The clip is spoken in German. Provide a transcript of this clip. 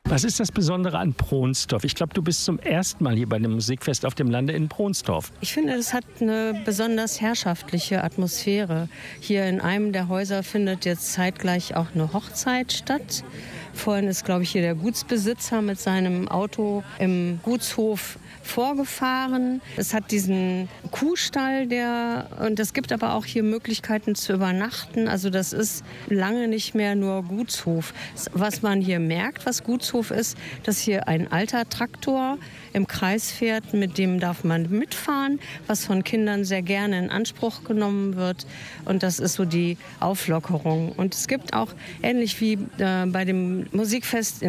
Was ist das Besondere an Pronsdorf? Ich glaube, du bist zum ersten Mal hier bei dem Musikfest auf dem Lande in Pronsdorf. Ich finde, es hat eine besonders herrschaftliche Atmosphäre. Hier in einem der Häuser findet jetzt zeitgleich auch eine Hochzeit statt. Vorhin ist, glaube ich, hier der Gutsbesitzer mit seinem Auto im Gutshof vorgefahren. Es hat diesen Kuhstall, und es gibt aber auch hier Möglichkeiten zu übernachten. Also das ist lange nicht mehr nur Gutshof. Was man hier merkt, was Gutshof ist, dass hier ein alter Traktor im Kreis fährt, mit dem darf man mitfahren, was von Kindern sehr gerne in Anspruch genommen wird. Und das ist so die Auflockerung. Und es gibt auch, ähnlich wie bei dem Musikfest